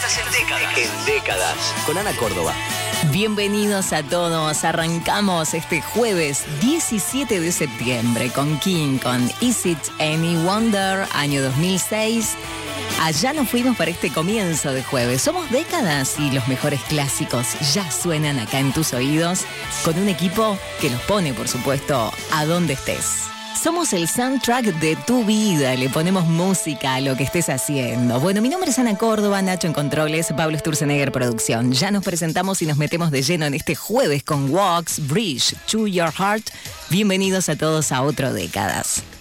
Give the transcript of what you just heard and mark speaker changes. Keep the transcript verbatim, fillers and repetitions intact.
Speaker 1: Décadas en décadas. En décadas. Con Ana Córdoba.
Speaker 2: Bienvenidos a todos. Arrancamos este jueves diecisiete de septiembre con King, con Is It Any Wonder, año dos mil seis. Allá nos fuimos para este comienzo de jueves. Somos décadas y los mejores clásicos ya suenan acá en tus oídos con un equipo que los pone, por supuesto, a donde estés. Somos el soundtrack de tu vida, le ponemos música a lo que estés haciendo. Bueno, mi nombre es Ana Córdoba, Nacho en Controles, Pablo Sturzenegger Producción. Ya nos presentamos y nos metemos de lleno en este jueves con Walks, Bridge, To Your Heart. Bienvenidos a todos a otro Décadas.